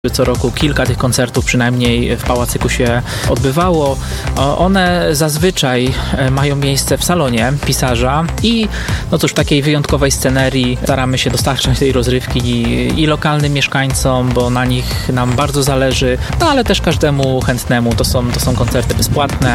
Co roku kilka tych koncertów przynajmniej w Pałacyku się odbywało. One zazwyczaj mają miejsce w salonie pisarza i no cóż, takiej wyjątkowej scenerii staramy się dostarczać tej rozrywki i lokalnym mieszkańcom, bo na nich nam bardzo zależy, no ale też każdemu chętnemu. To są koncerty bezpłatne.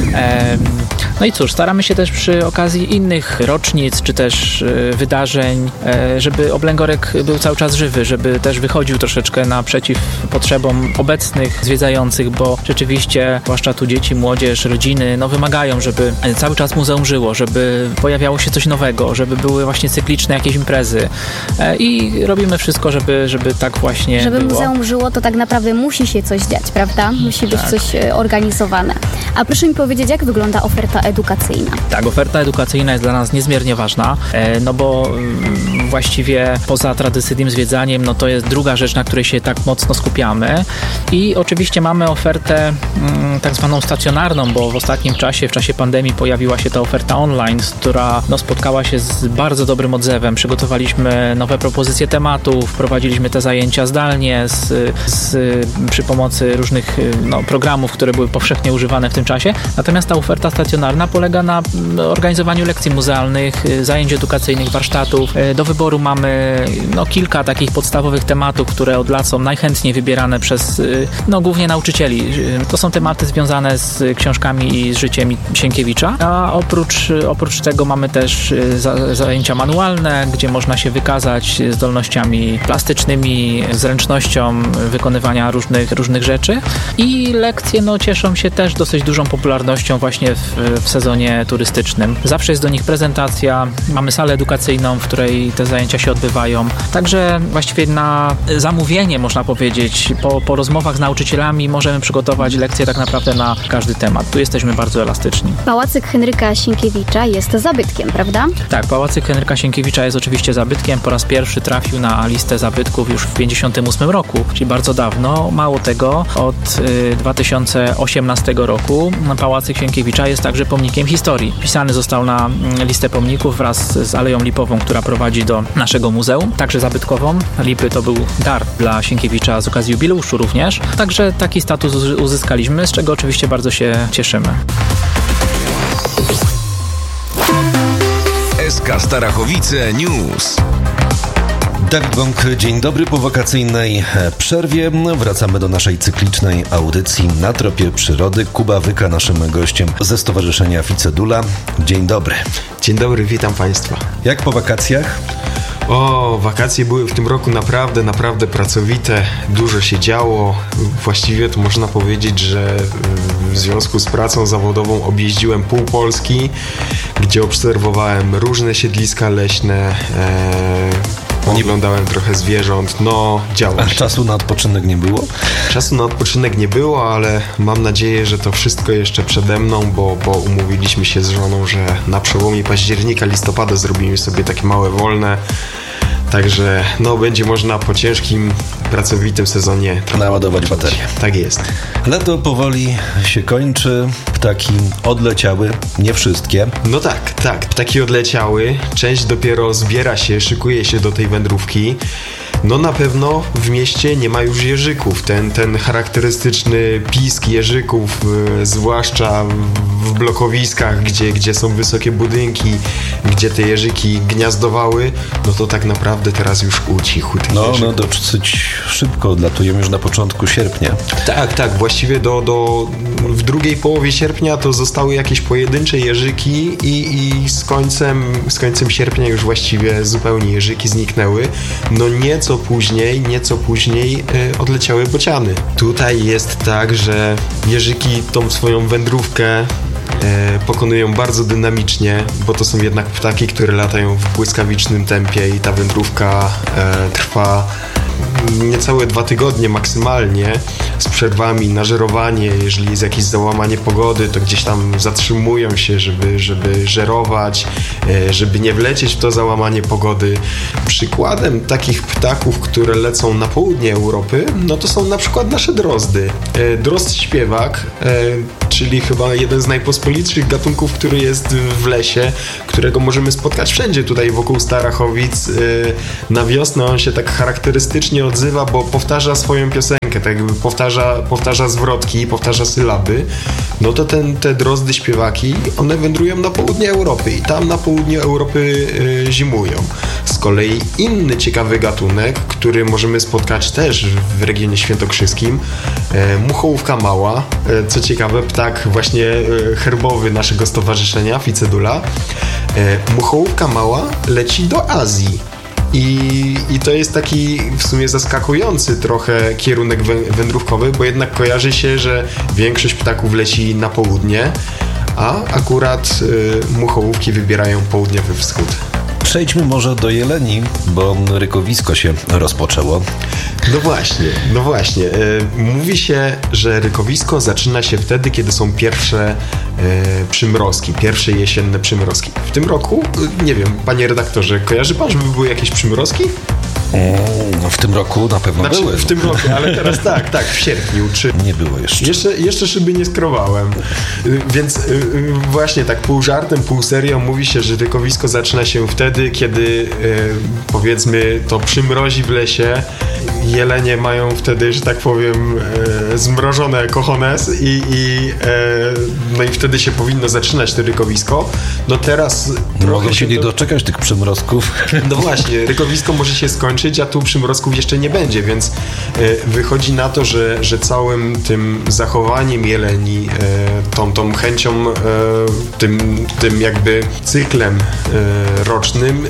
No i cóż, staramy się też przy okazji innych rocznic czy też wydarzeń, żeby Oblęgorek był cały czas żywy, żeby też wychodził troszeczkę naprzeciw potrzebom obecnych zwiedzających, bo rzeczywiście, zwłaszcza tu dzieci, młodzież, rodziny, no wymagają, żeby cały czas muzeum żyło, żeby pojawiało się coś nowego, żeby były właśnie cykliczne jakieś imprezy i robimy wszystko, żeby tak właśnie Żeby było. muzeum żyło, to tak naprawdę musi się coś dziać, prawda? Musi być coś organizowane. A proszę mi powiedzieć, jak wygląda oferta edukacyjna? Tak, oferta edukacyjna jest dla nas niezmiernie ważna, no bo właściwie poza tradycyjnym zwiedzaniem, no to jest druga rzecz, na której się tak mocno skupiamy i oczywiście mamy ofertę tak zwaną stacjonarną, bo w ostatnim czasie, w czasie pandemii pojawiła się ta oferta online, która no, spotkała się z bardzo dobrym odzewem. Przygotowaliśmy nowe propozycje tematów, prowadziliśmy te zajęcia zdalnie przy pomocy różnych programów, które były powszechnie używane w tym czasie. Natomiast ta oferta stacjonarna polega na organizowaniu lekcji muzealnych, zajęć edukacyjnych, warsztatów. Do wyboru mamy kilka takich podstawowych tematów, które od lat są najchętniej wybierane przez głównie nauczycieli. To są tematy związane z książkami i z życiem Sienkiewicza, a oprócz tego mamy też zajęcia manualne, gdzie można się wykazać zdolnościami plastycznymi, zręcznością wykonywania różnych rzeczy i lekcje cieszą się też dosyć dużą popularnością właśnie w sezonie turystycznym. Zawsze jest do nich prezentacja, mamy salę edukacyjną, w której te zajęcia się odbywają. Także właściwie na zamówienie, można powiedzieć, po rozmowach z nauczycielami możemy przygotować lekcje tak naprawdę na każdy temat. Tu jesteśmy bardzo elastyczni. Pałacyk Henryka Sienkiewicza jest zabytkiem, prawda? Tak, Pałacyk Henryka Sienkiewicza jest oczywiście zabytkiem. Po raz pierwszy trafił na listę zabytków już w 1958 roku, czyli bardzo dawno. Mało tego, od 2018 roku Pałacyk Sienkiewicza jest także pomnikiem historii. Wpisany został na listę pomników wraz z Aleją Lipową, która prowadzi do naszego muzeum, także zabytkową. Lipy to był dar dla Sienkiewicza z okazji jubileuszu również. Także taki status uzyskaliśmy, z czego oczywiście bardzo się cieszymy. SK Starachowice News. Dawid Bąk, dzień dobry. Po wakacyjnej przerwie wracamy do naszej cyklicznej audycji Na tropie przyrody. Kuba Wyka naszym gościem ze Stowarzyszenia Ficedula. Dzień dobry. Dzień dobry, witam Państwa. Jak po wakacjach? Wakacje były w tym roku naprawdę pracowite. Dużo się działo. Właściwie to można powiedzieć, że w związku z pracą zawodową objeździłem pół Polski, gdzie obserwowałem różne siedliska leśne, oglądałem trochę zwierząt, działo się. A czasu na odpoczynek nie było? Czasu na odpoczynek nie było, ale mam nadzieję, że to wszystko jeszcze przede mną, bo umówiliśmy się z żoną, że na przełomie października, listopada zrobimy sobie takie małe wolne. Także będzie można po ciężkim, pracowitym sezonie naładować baterię. Tak jest. Lato powoli się kończy, ptaki odleciały, nie wszystkie. Tak, ptaki odleciały, część dopiero zbiera się, szykuje się do tej wędrówki. Na pewno w mieście nie ma już jeżyków. Ten charakterystyczny pisk jeżyków, zwłaszcza w blokowiskach, gdzie są wysokie budynki, gdzie te jeżyki gniazdowały, to tak naprawdę teraz już ucichł tych jeżyków. Dosyć szybko odlatujemy już na początku sierpnia. Tak, właściwie w drugiej połowie sierpnia to zostały jakieś pojedyncze jeżyki i z końcem sierpnia już właściwie zupełnie jeżyki zniknęły. Nieco później odleciały bociany. Tutaj jest tak, że jeżyki tą swoją wędrówkę pokonują bardzo dynamicznie, bo to są jednak ptaki, które latają w błyskawicznym tempie i ta wędrówka trwa niecałe 2 tygodnie maksymalnie, z przerwami na żerowanie. Jeżeli jest jakieś załamanie pogody, to gdzieś tam zatrzymują się, żeby żerować, żeby nie wlecieć w to załamanie pogody. Przykładem takich ptaków, które lecą na południe Europy, to są na przykład nasze drozdy. Drozd śpiewak, czyli chyba jeden z najpospolitszych gatunków, który jest w lesie, który którego możemy spotkać wszędzie tutaj wokół Starachowic. Na wiosnę on się tak charakterystycznie odzywa, bo powtarza swoją piosenkę, tak jakby powtarza zwrotki, powtarza sylaby. No to te drozdy śpiewaki, one wędrują na południe Europy i tam na południu Europy zimują. Z kolei inny ciekawy gatunek, który możemy spotkać też w regionie świętokrzyskim, muchołówka mała, co ciekawe ptak właśnie herbowy naszego stowarzyszenia Ficedula. Muchołówka mała leci do Azji. I to jest taki w sumie zaskakujący trochę kierunek wędrówkowy, bo jednak kojarzy się, że większość ptaków leci na południe, a akurat muchołówki wybierają południowy wschód. Przejdźmy może do jeleni, bo rykowisko się rozpoczęło. No właśnie. Mówi się, że rykowisko zaczyna się wtedy, kiedy są pierwsze przymrozki, pierwsze jesienne przymrozki. W tym roku, nie wiem, panie redaktorze, kojarzy pan, żeby były jakieś przymrozki? W tym roku na pewno były. W tym roku, ale teraz tak, w sierpniu. Czy nie było jeszcze. Jeszcze szyby nie skrowałem. Więc właśnie tak pół żartem, pół serio mówi się, że rykowisko zaczyna się wtedy, kiedy powiedzmy to przymrozi w lesie. Jelenie mają wtedy, że tak powiem, zmrożone cojones no i wtedy się powinno zaczynać to rykowisko. No teraz mogą się nie doczekać tych przymrozków. No właśnie, rykowisko może się skończyć, a tu przymrozków jeszcze nie będzie, więc wychodzi na to, że całym tym zachowaniem jeleni, tą chęcią, tym jakby cyklem rocznym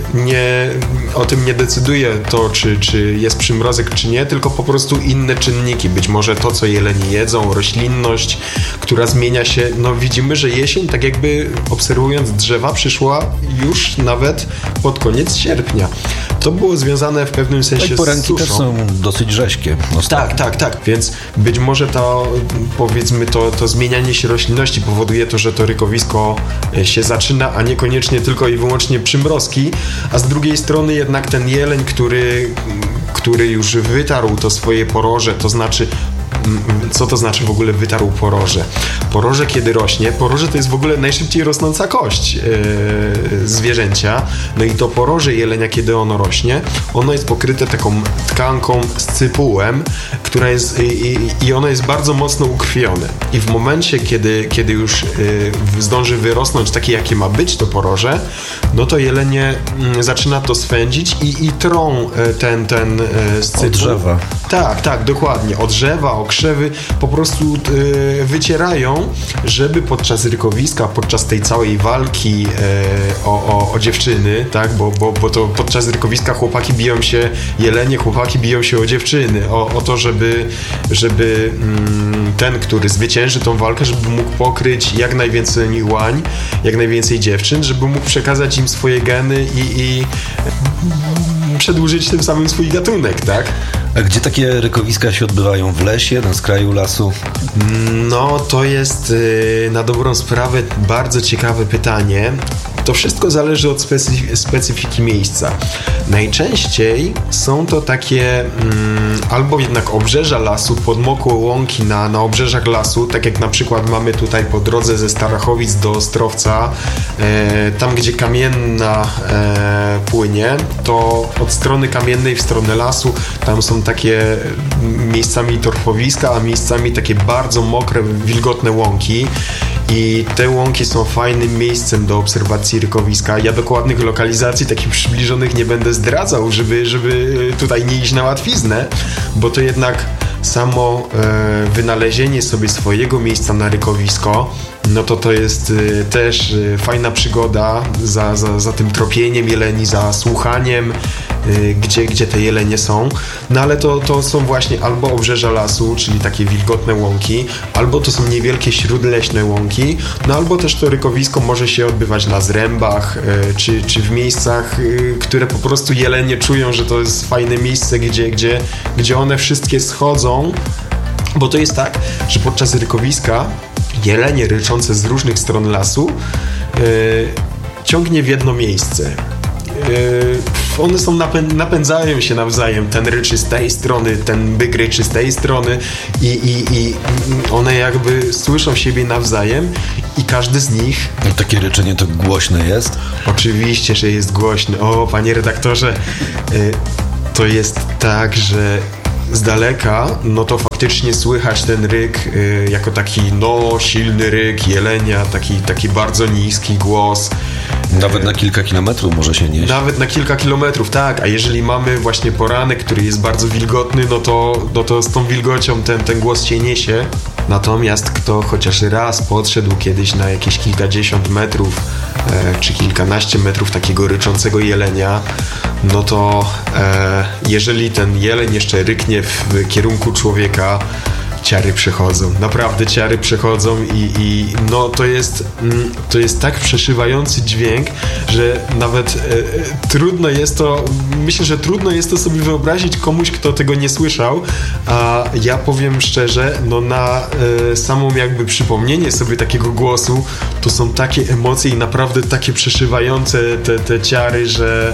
o tym nie decyduje to, czy jest przymrozek, czy nie, tylko po prostu inne czynniki. Być może to, co jelenie jedzą, roślinność, która zmienia się. No widzimy, że jesień, tak jakby obserwując drzewa, przyszła już nawet pod koniec sierpnia. To było związane w pewnym sensie poranki z suszą. też są dosyć rześkie. Tak. Więc być może powiedzmy to zmienianie się roślinności powoduje to, że to rykowisko się zaczyna, a niekoniecznie tylko i wyłącznie przymrozki, a z drugiej strony jednak ten jeleń, który już wytarł to swoje poroże, to znaczy co to znaczy w ogóle wytarł poroże? Poroże kiedy rośnie, poroże to jest w ogóle najszybciej rosnąca kość zwierzęcia, no i to poroże jelenia, kiedy ono rośnie, ono jest pokryte taką tkanką z cypułem, która jest i ono jest bardzo mocno ukrwione i w momencie, kiedy już zdąży wyrosnąć takie, jakie ma być to poroże, no to jelenie zaczyna to swędzić i trą ten z cypu. Od drzewa. Tak, dokładnie. Od drzewa, okrzewy po prostu wycierają, żeby podczas rykowiska, podczas tej całej walki o dziewczyny, tak, bo to podczas rykowiska chłopaki biją się, jelenie, chłopaki biją się o dziewczyny, o to, żeby ten, który zwycięży tą walkę, żeby mógł pokryć jak najwięcej łań, jak najwięcej dziewczyn, żeby mógł przekazać im swoje geny i przedłużyć tym samym swój gatunek, tak? A gdzie takie rykowiska się odbywają? W lesie, na skraju lasu? No, to jest na dobrą sprawę bardzo ciekawe pytanie. To wszystko zależy od specyfiki miejsca. Najczęściej są to takie albo jednak obrzeża lasu, podmokłe łąki na obrzeżach lasu, tak jak na przykład mamy tutaj po drodze ze Starachowic do Ostrowca, tam gdzie Kamienna płynie, to od strony Kamiennej w stronę lasu, tam są takie miejscami torfowiska, a miejscami takie bardzo mokre, wilgotne łąki. I te łąki są fajnym miejscem do obserwacji rykowiska. Ja dokładnych lokalizacji takich przybliżonych nie będę zdradzał, żeby tutaj nie iść na łatwiznę, bo to jednak samo wynalezienie sobie swojego miejsca na rykowisko, no to jest też fajna przygoda za tym tropieniem jeleni, za słuchaniem, gdzie te jelenie są. No ale to są właśnie albo obrzeża lasu, czyli takie wilgotne łąki, albo to są niewielkie śródleśne łąki, no albo też to rykowisko może się odbywać na zrębach, czy w miejscach, które po prostu jelenie czują, że to jest fajne miejsce, gdzie one wszystkie schodzą, bo to jest tak, że podczas rykowiska jelenie ryczące z różnych stron lasu ciągnie w jedno miejsce. One napędzają się nawzajem, ten ryczy z tej strony, ten byk ryczy z tej strony i one jakby słyszą siebie nawzajem i każdy z nich... No, takie ryczenie to głośne jest? Oczywiście, że jest głośne. O, panie redaktorze, to jest tak, że z daleka, no to faktycznie słychać ten ryk jako taki, silny ryk jelenia, taki bardzo niski głos. Nawet na kilka kilometrów może się nieść. Nawet na kilka kilometrów, tak. A jeżeli mamy właśnie poranek, który jest bardzo wilgotny, no to z tą wilgocią ten głos się niesie. Natomiast kto chociaż raz podszedł kiedyś na jakieś kilkadziesiąt metrów czy kilkanaście metrów takiego ryczącego jelenia, no to jeżeli ten jeleń jeszcze ryknie w kierunku człowieka, ciary przechodzą. Naprawdę ciary przechodzą i no to jest tak przeszywający dźwięk, że nawet trudno jest to, myślę, że trudno jest to sobie wyobrazić komuś, kto tego nie słyszał, a ja powiem szczerze, no na samą jakby przypomnienie sobie takiego głosu, to są takie emocje i naprawdę takie przeszywające te ciary, że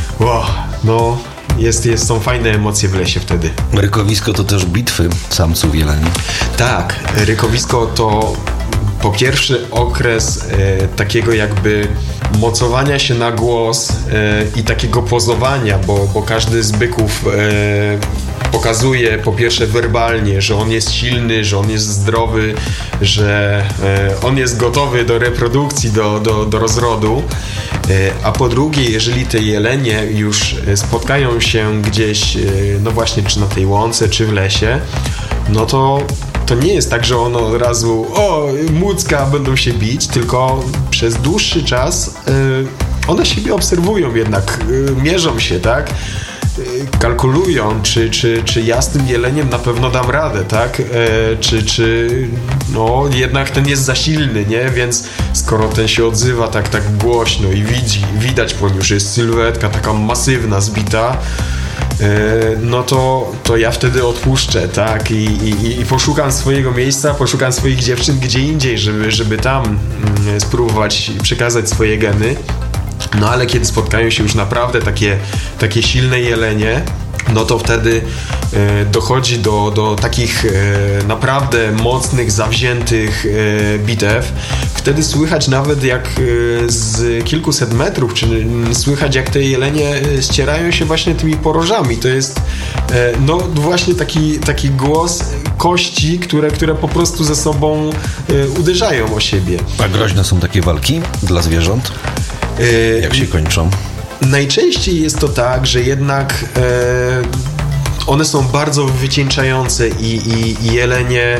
są fajne emocje w lesie wtedy. Rykowisko to też bitwy samców jeleni. Tak, rykowisko to po pierwszy okres takiego jakby mocowania się na głos i takiego pozowania, bo każdy z byków pokazuje po pierwsze werbalnie, że on jest silny, że on jest zdrowy, że on jest gotowy do reprodukcji, do rozrodu. A po drugie, jeżeli te jelenie już spotkają się gdzieś, no właśnie, czy na tej łące, czy w lesie, no to nie jest tak, że one od razu mucka, będą się bić, tylko przez dłuższy czas one siebie obserwują jednak, mierzą się, tak? Kalkulują, czy ja z tym jeleniem na pewno dam radę, tak? Czy jednak ten jest za silny, nie? Więc skoro ten się odzywa tak głośno i widać po nim, że jest sylwetka taka masywna, zbita, no to ja wtedy odpuszczę, tak? I poszukam swojego miejsca, poszukam swoich dziewczyn gdzie indziej, żeby tam spróbować przekazać swoje geny. No ale kiedy spotkają się już naprawdę takie silne jelenie, no to wtedy dochodzi do takich naprawdę mocnych, zawziętych bitew. Wtedy słychać nawet jak z kilkuset metrów, czy słychać jak te jelenie ścierają się właśnie tymi porożami. To jest właśnie taki głos kości, które po prostu ze sobą uderzają o siebie. A groźne są takie walki dla zwierząt? Jak się kończą? Najczęściej jest to tak, że jednak one są bardzo wycieńczające i jelenie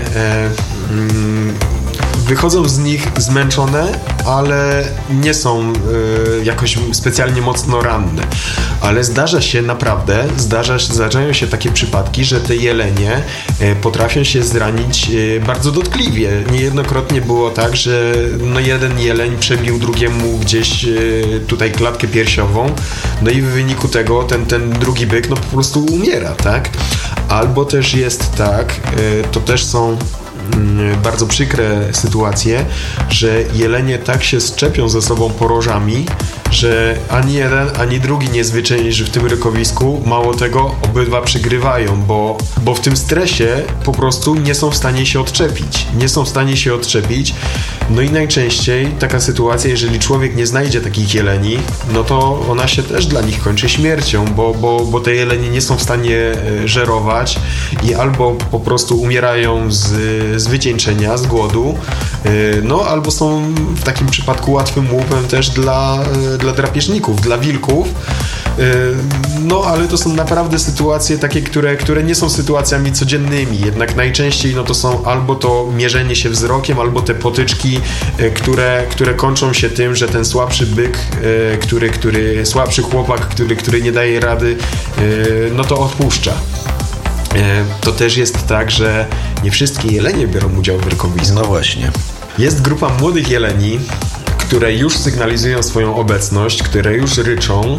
wychodzą z nich zmęczone, ale nie są jakoś specjalnie mocno ranne. Ale zdarzają się takie przypadki, że te jelenie potrafią się zranić bardzo dotkliwie. Niejednokrotnie było tak, że jeden jeleń przebił drugiemu gdzieś tutaj klatkę piersiową, no i w wyniku tego ten drugi byk po prostu umiera, tak? Albo też jest tak, to też są bardzo przykre sytuacje, że jelenie tak się szczepią ze sobą porożami, że ani jeden, ani drugi nie zwycięży w tym rykowisku. Mało tego, obydwa przegrywają, bo w tym stresie po prostu nie są w stanie się odczepić. No i najczęściej taka sytuacja, jeżeli człowiek nie znajdzie takich jeleni, no to ona się też dla nich kończy śmiercią, bo te jelenie nie są w stanie żerować i albo po prostu umierają z wycieńczenia, z głodu, albo są w takim przypadku łatwym łupem też dla drapieżników, dla wilków. Ale to są naprawdę sytuacje takie, które nie są sytuacjami codziennymi. Jednak najczęściej to są albo to mierzenie się wzrokiem, albo te potyczki, które kończą się tym, że ten słabszy byk, słabszy chłopak, który nie daje rady, to odpuszcza. To też jest tak, że nie wszystkie jelenie biorą udział w rykowisku. No właśnie. Jest grupa młodych jeleni, które już sygnalizują swoją obecność, które już ryczą.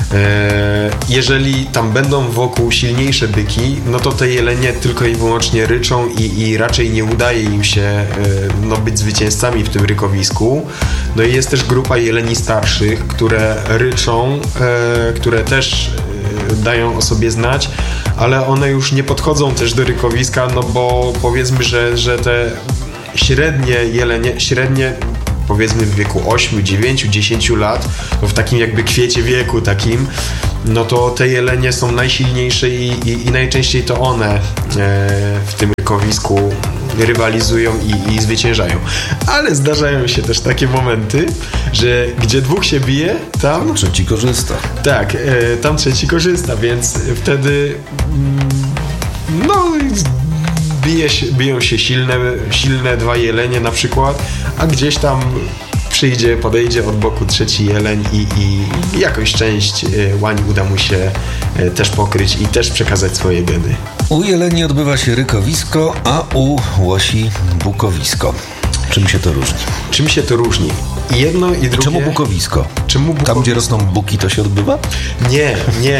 Jeżeli tam będą wokół silniejsze byki, no to te jelenie tylko i wyłącznie ryczą i raczej nie udaje im się być zwycięzcami w tym rykowisku. No i jest też grupa jeleni starszych, które ryczą, które też dają o sobie znać, ale one już nie podchodzą też do rykowiska, bo powiedzmy, że te średnie jelenie, powiedzmy w wieku 8, 9, 10 lat, to w takim jakby kwiecie wieku takim, no to te jelenie są najsilniejsze i najczęściej to one w tym rykowisku rywalizują i zwyciężają. Ale zdarzają się też takie momenty, że gdzie dwóch się bije, tam trzeci korzysta. Tak, tam trzeci korzysta, więc wtedy no biją się silne dwa jelenie na przykład, a gdzieś tam podejdzie od boku trzeci jeleń i jakąś część łań uda mu się też pokryć i też przekazać swoje geny. U jeleni odbywa się rykowisko, a u łosi bukowisko. Czym się to różni? Czym się to różni? Jedno i drugie... Czemu bukowisko? Tam, gdzie rosną buki, to się odbywa? Nie.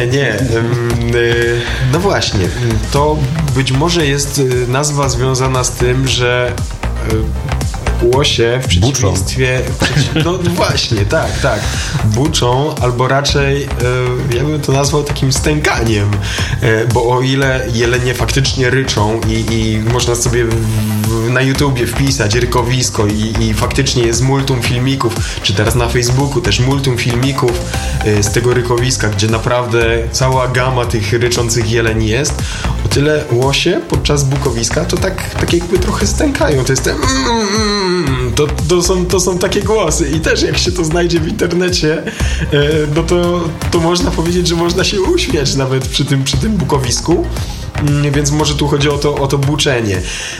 No właśnie, to być może jest nazwa związana z tym, że łosie w przeciwieństwie... No właśnie, tak. Buczą, albo raczej ja bym to nazwał takim stękaniem, bo o ile jelenie faktycznie ryczą i można sobie na YouTubie wpisać rykowisko i faktycznie jest multum filmików, czy teraz na Facebooku też multum filmików z tego rykowiska, gdzie naprawdę cała gama tych ryczących jeleni jest, o tyle łosie podczas bukowiska to tak jakby trochę stękają. To jest ten to są takie głosy i też jak się to znajdzie w internecie, no to można powiedzieć, że można się uśmiać nawet przy tym bukowisku, więc może tu chodzi o to buczenie.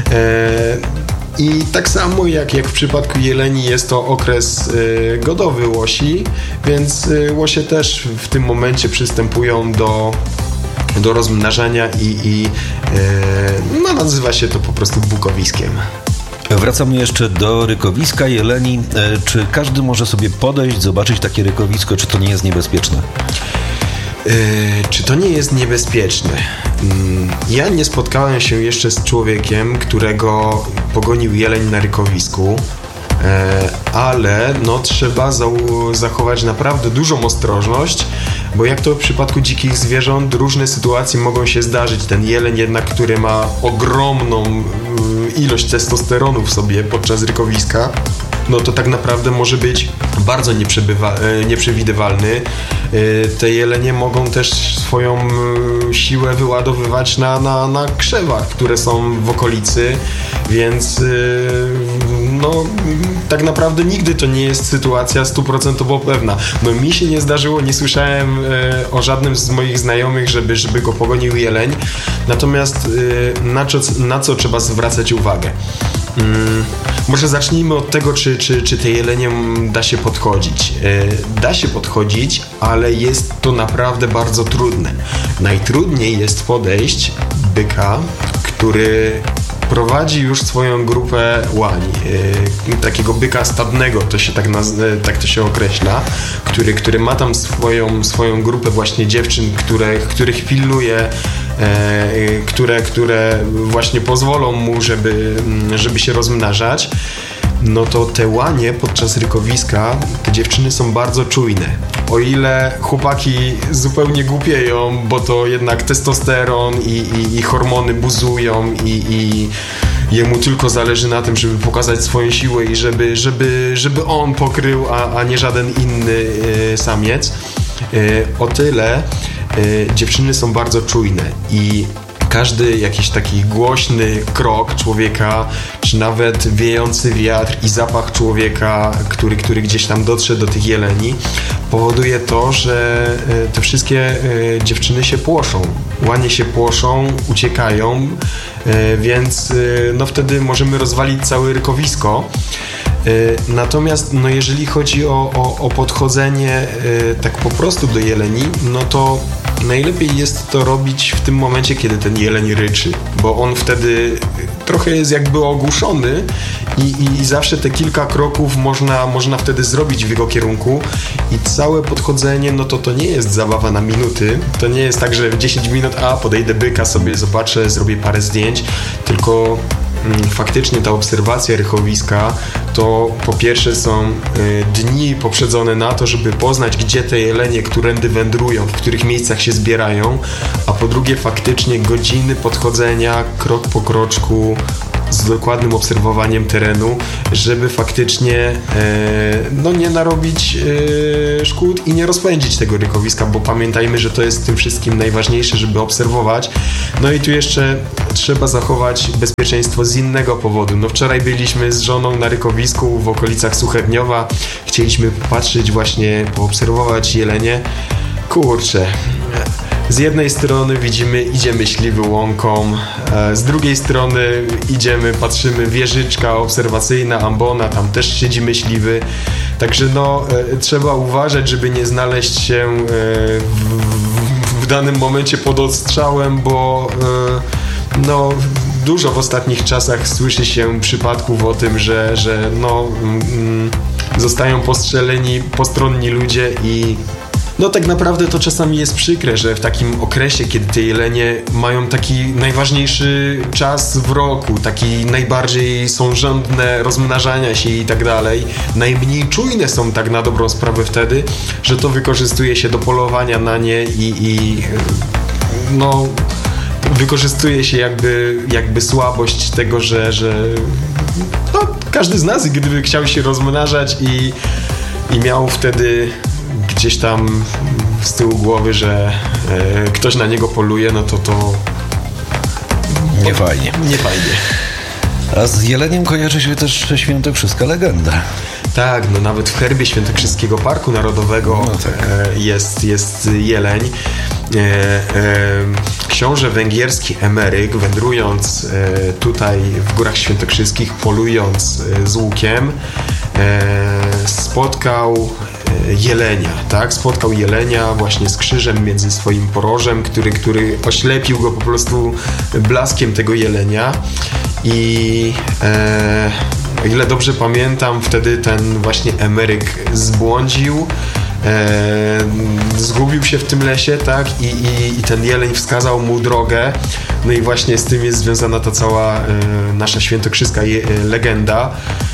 I tak samo jak w przypadku jeleni jest to okres godowy łosi, więc łosie też w tym momencie przystępują do rozmnażania i nazywa się to po prostu bukowiskiem. Wracamy jeszcze do rykowiska jeleni. Czy każdy może sobie podejść, zobaczyć takie rykowisko, czy to nie jest niebezpieczne? Czy to nie jest niebezpieczne? Ja nie spotkałem się jeszcze z człowiekiem, którego pogonił jeleń na rykowisku, ale no trzeba zachować naprawdę dużą ostrożność, bo jak to w przypadku dzikich zwierząt, różne sytuacje mogą się zdarzyć. Ten jeleń jednak, który ma ogromną ilość testosteronu w sobie podczas rykowiska, no to tak naprawdę może być bardzo nieprzewidywalny. Te jelenie mogą też swoją siłę wyładowywać na krzewach, które są w okolicy, więc no tak naprawdę nigdy to nie jest sytuacja 100% pewna. No mi się nie zdarzyło, nie słyszałem o żadnym z moich znajomych, żeby go pogonił jeleń. Natomiast na co trzeba zwracać uwagę? Może zacznijmy od tego, czy te jelenie da się podchodzić. Da się podchodzić, ale jest to naprawdę bardzo trudne. Najtrudniej jest podejść byka, który prowadzi już swoją grupę łań, takiego byka stadnego, to się tak to się określa, który ma tam swoją grupę właśnie dziewczyn, których pilnuje, które właśnie pozwolą mu, żeby się rozmnażać. No to te łanie podczas rykowiska, te dziewczyny są bardzo czujne. O ile chłopaki zupełnie głupieją, bo to jednak testosteron i hormony buzują i jemu tylko zależy na tym, żeby pokazać swoją siłę i żeby on pokrył, a nie żaden inny samiec. O tyle dziewczyny są bardzo czujne i każdy jakiś taki głośny krok człowieka, czy nawet wiejący wiatr i zapach człowieka, który gdzieś tam dotrze do tych jeleni, powoduje to, że te wszystkie dziewczyny się płoszą. Łanie się płoszą, uciekają, więc no wtedy możemy rozwalić całe rykowisko. Natomiast no jeżeli chodzi o podchodzenie tak po prostu do jeleni, no to najlepiej jest to robić w tym momencie, kiedy ten jeleń ryczy, bo on wtedy trochę jest jakby ogłuszony i zawsze te kilka kroków można wtedy zrobić w jego kierunku i całe podchodzenie, no to nie jest zabawa na minuty, to nie jest tak, że w 10 minut podejdę byka, sobie zobaczę, zrobię parę zdjęć, tylko faktycznie ta obserwacja rykowiska to po pierwsze są dni poprzedzone na to, żeby poznać, gdzie te jelenie, którędy wędrują, w których miejscach się zbierają, a po drugie faktycznie godziny podchodzenia krok po kroczku z dokładnym obserwowaniem terenu, żeby faktycznie nie narobić szkód i nie rozpędzić tego rykowiska, bo pamiętajmy, że to jest w tym wszystkim najważniejsze, żeby obserwować. No i tu jeszcze trzeba zachować bezpieczeństwo z innego powodu. No wczoraj byliśmy z żoną na rykowisku w okolicach Suchedniowa, chcieliśmy popatrzeć właśnie, poobserwować jelenie. Kurczę, z jednej strony widzimy, idzie myśliwy łąką, z drugiej strony patrzymy, wieżyczka obserwacyjna, ambona, tam też siedzi myśliwy. Także trzeba uważać, żeby nie znaleźć się w danym momencie pod ostrzałem, bo dużo w ostatnich czasach słyszy się przypadków o tym, że zostają postrzeleni postronni ludzie i tak naprawdę to czasami jest przykre, że w takim okresie, kiedy te jelenie mają taki najważniejszy czas w roku, taki najbardziej są żądne rozmnażania się i tak dalej, najmniej czujne są tak na dobrą sprawę wtedy, że to wykorzystuje się do polowania na nie i wykorzystuje się jakby słabość tego, że każdy z nas, gdyby chciał się rozmnażać i miał wtedy gdzieś tam z tyłu głowy, że ktoś na niego poluje, to nie fajnie. A z jeleniem kojarzy się też świętokrzyska legenda. Tak, nawet w herbie Świętokrzyskiego Parku Narodowego jest jeleń. Książę węgierski Emeryk, wędrując tutaj w Górach Świętokrzyskich, polując z łukiem, spotkał jelenia, tak? Spotkał jelenia właśnie z krzyżem między swoim porożem, który oślepił go po prostu blaskiem tego jelenia i o ile dobrze pamiętam, wtedy ten właśnie Emeryk zbłądził, zgubił się w tym lesie, tak? I ten jeleń wskazał mu drogę. No i właśnie z tym jest związana ta cała nasza świętokrzyska legenda.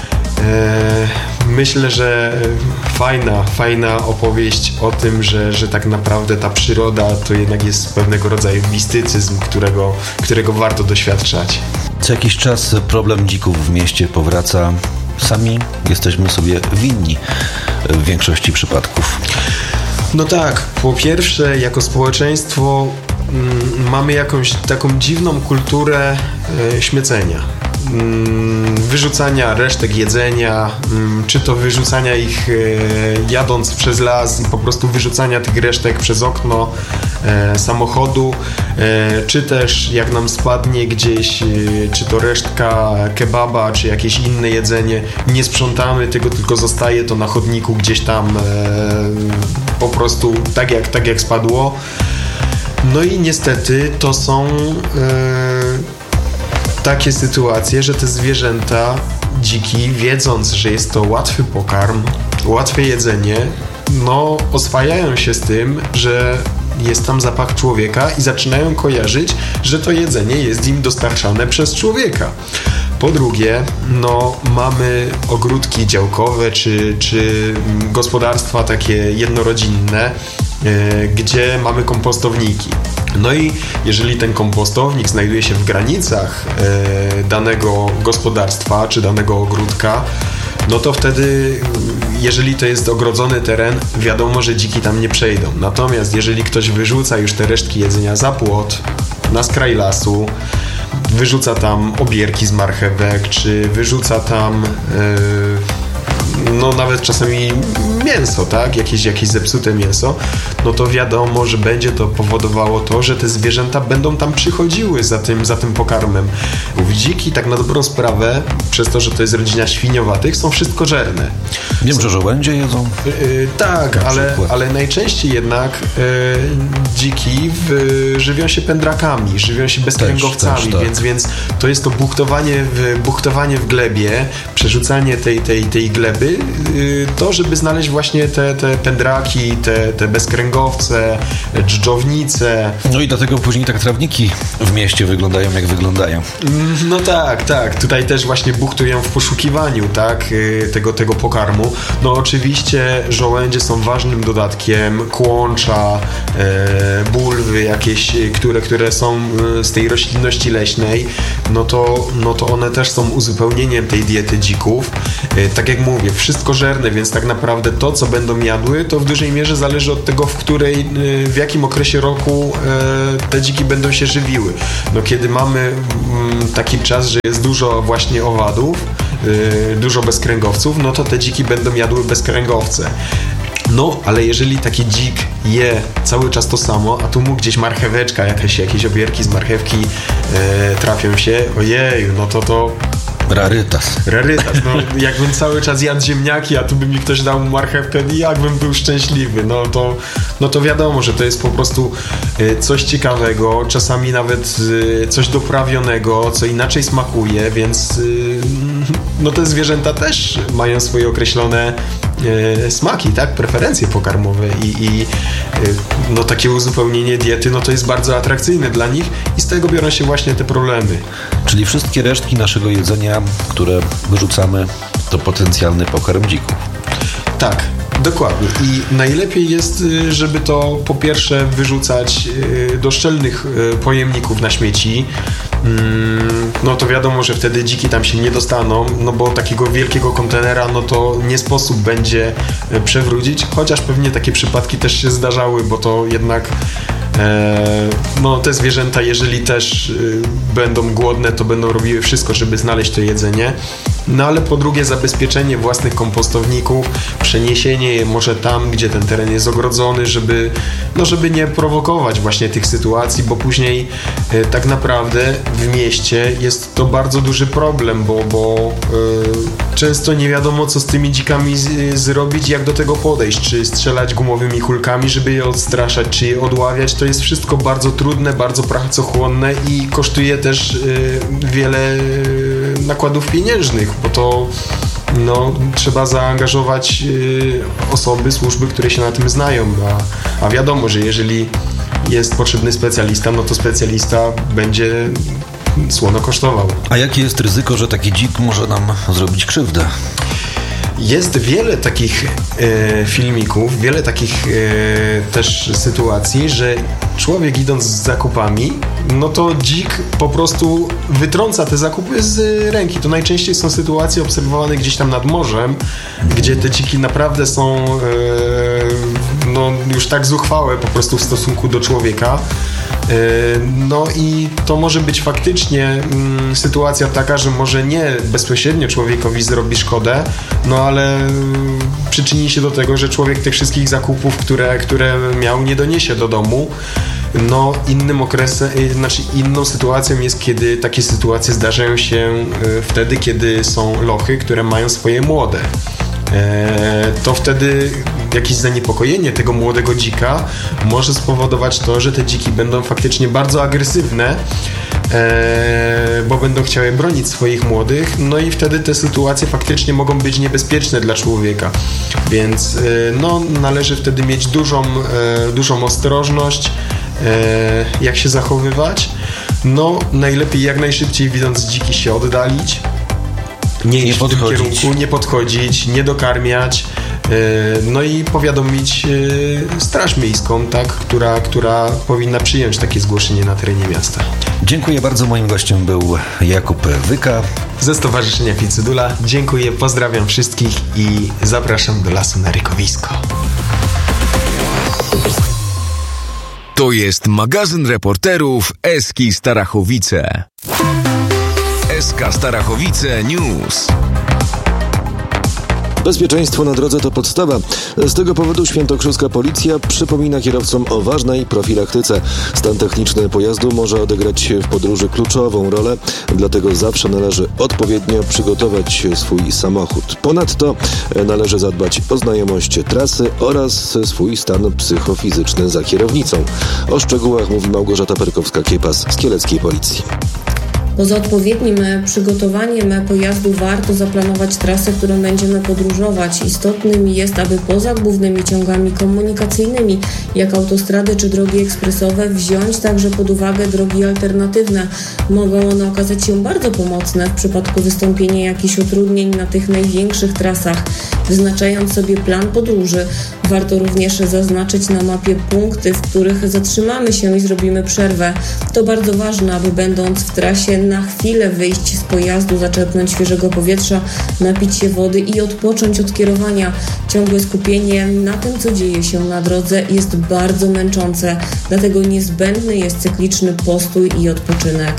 Myślę, że fajna opowieść o tym, że tak naprawdę ta przyroda to jednak jest pewnego rodzaju mistycyzm, którego warto doświadczać. Co jakiś czas problem dzików w mieście powraca. Sami jesteśmy sobie winni w większości przypadków. No tak, po pierwsze jako społeczeństwo mamy jakąś taką dziwną kulturę śmiecenia. Wyrzucania resztek jedzenia, czy to wyrzucania ich jadąc przez las i po prostu wyrzucania tych resztek przez okno samochodu, czy też jak nam spadnie gdzieś, czy to resztka kebaba, czy jakieś inne jedzenie, nie sprzątamy tego, tylko zostaje to na chodniku gdzieś tam po prostu tak jak spadło. No i niestety to są takie sytuacje, że te zwierzęta, dziki, wiedząc, że jest to łatwy pokarm, łatwe jedzenie, oswajają się z tym, że jest tam zapach człowieka i zaczynają kojarzyć, że to jedzenie jest im dostarczane przez człowieka. Po drugie, mamy ogródki działkowe czy gospodarstwa takie jednorodzinne, gdzie mamy kompostowniki. No i jeżeli ten kompostownik znajduje się w granicach danego gospodarstwa czy danego ogródka, to wtedy, jeżeli to jest ogrodzony teren, wiadomo, że dziki tam nie przejdą. Natomiast jeżeli ktoś wyrzuca już te resztki jedzenia za płot, na skraj lasu, wyrzuca tam obierki z marchewek, czy wyrzuca tam nawet czasami mięso, tak? Jakieś zepsute mięso, to wiadomo, że będzie to powodowało to, że te zwierzęta będą tam przychodziły za tym pokarmem. Dziki, tak na dobrą sprawę, przez to, że to jest rodzina świniowatych, są wszystkożerne. Wiem, że żołędzie jedzą. Tak, ale najczęściej jednak dziki żywią się pędrakami, żywią się bezkręgowcami, też, tak. Więc to jest to buchtowanie w glebie, przerzucanie tej gleby potrzeby, to żeby znaleźć właśnie te pędraki, te bezkręgowce, dżdżownice. No i dlatego później tak trawniki w mieście wyglądają jak wyglądają. No tak. Tutaj też właśnie buchtują w poszukiwaniu, tak, tego pokarmu. No oczywiście żołędzie są ważnym dodatkiem, kłącza, bulwy jakieś, które są z tej roślinności leśnej, no to one też są uzupełnieniem tej diety dzików. Tak jak mówię, wszystko żerne, więc tak naprawdę to, co będą jadły, to w dużej mierze zależy od tego, w jakim okresie roku te dziki będą się żywiły. No kiedy mamy taki czas, że jest dużo właśnie owadów, dużo bezkręgowców, no to te dziki będą jadły bezkręgowce. No, ale jeżeli taki dzik je cały czas to samo, a tu mu gdzieś marcheweczka, jakieś obierki z marchewki trafią się, ojeju, no to Rarytas. No jakbym cały czas jadł ziemniaki, a tu by mi ktoś dał marchewkę, jakbym był szczęśliwy. No to wiadomo, że to jest po prostu coś ciekawego, czasami nawet coś doprawionego, co inaczej smakuje, więc no te zwierzęta też mają swoje określone smaki, tak, preferencje pokarmowe i no takie uzupełnienie diety, no to jest bardzo atrakcyjne dla nich i z tego biorą się właśnie te problemy. Czyli wszystkie resztki naszego jedzenia, które wyrzucamy, to potencjalny pokarm dzików. Tak. Dokładnie. I najlepiej jest, żeby to po pierwsze wyrzucać do szczelnych pojemników na śmieci. No to wiadomo, że wtedy dziki tam się nie dostaną, no bo takiego wielkiego kontenera, no to nie sposób będzie przewrócić, chociaż pewnie takie przypadki też się zdarzały, bo to jednak no te zwierzęta, jeżeli też będą głodne, to będą robiły wszystko, żeby znaleźć to jedzenie. No ale po drugie zabezpieczenie własnych kompostowników, przeniesienie je może tam, gdzie ten teren jest ogrodzony, żeby nie prowokować właśnie tych sytuacji, bo później tak naprawdę w mieście jest to bardzo duży problem, bo często nie wiadomo, co z tymi dzikami zrobić, jak do tego podejść, czy strzelać gumowymi kulkami, żeby je odstraszać, czy je odławiać. To jest wszystko bardzo trudne, bardzo pracochłonne i kosztuje też wiele nakładów pieniężnych, bo to trzeba zaangażować osoby, służby, które się na tym znają, a wiadomo, że jeżeli jest potrzebny specjalista, no to specjalista będzie słono kosztował. A jakie jest ryzyko, że taki dzik może nam zrobić krzywdę? Jest wiele takich filmików, wiele takich też sytuacji, że człowiek idąc z zakupami, no to dzik po prostu wytrąca te zakupy z ręki. To najczęściej są sytuacje obserwowane gdzieś tam nad morzem, gdzie te dziki naprawdę są już tak zuchwałe po prostu w stosunku do człowieka. No i to może być faktycznie sytuacja taka, że może nie bezpośrednio człowiekowi zrobi szkodę, no ale przyczyni się do tego, że człowiek tych wszystkich zakupów, które miał, nie doniesie do domu. No inną sytuacją jest, kiedy takie sytuacje zdarzają się wtedy, kiedy są lochy, które mają swoje młode. To wtedy jakieś zaniepokojenie tego młodego dzika może spowodować to, że te dziki będą faktycznie bardzo agresywne, bo będą chciały bronić swoich młodych, no i wtedy te sytuacje faktycznie mogą być niebezpieczne dla człowieka, więc należy wtedy mieć dużą ostrożność, jak się zachowywać. No najlepiej jak najszybciej, widząc dziki, się oddalić, nie iść w tym kierunku, nie podchodzić, nie dokarmiać, no i powiadomić Straż Miejską, tak, która powinna przyjąć takie zgłoszenie na terenie miasta. Dziękuję bardzo. Moim gościem był Jakub Wyka ze Stowarzyszenia Ficedula. Dziękuję, pozdrawiam wszystkich i zapraszam do lasu na rykowisko. To jest magazyn reporterów Eski Starachowice. SK Starachowice News. Bezpieczeństwo na drodze to podstawa. Z tego powodu świętokrzyska policja przypomina kierowcom o ważnej profilaktyce. Stan techniczny pojazdu może odegrać w podróży kluczową rolę, dlatego zawsze należy odpowiednio przygotować swój samochód. Ponadto należy zadbać o znajomość trasy oraz swój stan psychofizyczny za kierownicą. O szczegółach mówi Małgorzata Perkowska-Kiepas z Kieleckiej Policji. Poza odpowiednim przygotowaniem pojazdu warto zaplanować trasę, którą będziemy podróżować. Istotnym jest, aby poza głównymi ciągami komunikacyjnymi, jak autostrady czy drogi ekspresowe, wziąć także pod uwagę drogi alternatywne. Mogą one okazać się bardzo pomocne w przypadku wystąpienia jakichś utrudnień na tych największych trasach. Wyznaczając sobie plan podróży, warto również zaznaczyć na mapie punkty, w których zatrzymamy się i zrobimy przerwę. To bardzo ważne, aby będąc w trasie na chwilę wyjść z pojazdu, zaczerpnąć świeżego powietrza, napić się wody i odpocząć od kierowania. Ciągłe skupienie na tym, co dzieje się na drodze, jest bardzo męczące, dlatego niezbędny jest cykliczny postój i odpoczynek.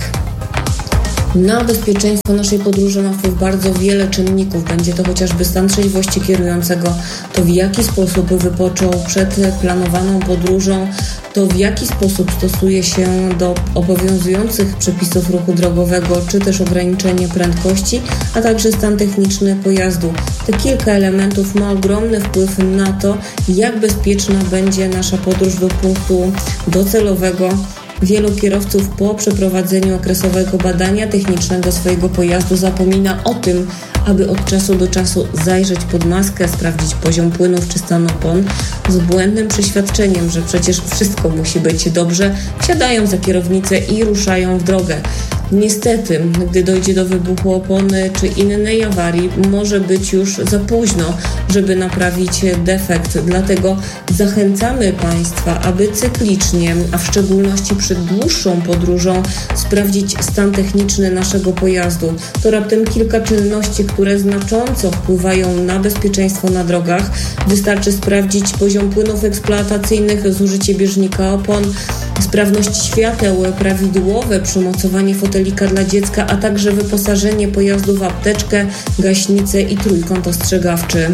Na bezpieczeństwo naszej podróży ma wpływ bardzo wiele czynników. Będzie to chociażby stan trzeźwości kierującego, to w jaki sposób wypoczął przed planowaną podróżą, to w jaki sposób stosuje się do obowiązujących przepisów ruchu drogowego, czy też ograniczenie prędkości, a także stan techniczny pojazdu. Te kilka elementów ma ogromny wpływ na to, jak bezpieczna będzie nasza podróż do punktu docelowego. Wielu kierowców po przeprowadzeniu okresowego badania technicznego swojego pojazdu zapomina o tym, aby od czasu do czasu zajrzeć pod maskę, sprawdzić poziom płynów czy stan opon. Z błędnym przeświadczeniem, że przecież wszystko musi być dobrze, wsiadają za kierownicę i ruszają w drogę. Niestety, gdy dojdzie do wybuchu opony czy innej awarii, może być już za późno, żeby naprawić defekt. Dlatego zachęcamy Państwa, aby cyklicznie, a w szczególności przed dłuższą podróżą, sprawdzić stan techniczny naszego pojazdu. To raptem kilka czynności, które znacząco wpływają na bezpieczeństwo na drogach. Wystarczy sprawdzić poziom płynów eksploatacyjnych, zużycie bieżnika opon, sprawność świateł, prawidłowe przymocowanie fotelika dla dziecka, a także wyposażenie pojazdu w apteczkę, gaśnicę i trójkąt ostrzegawczy.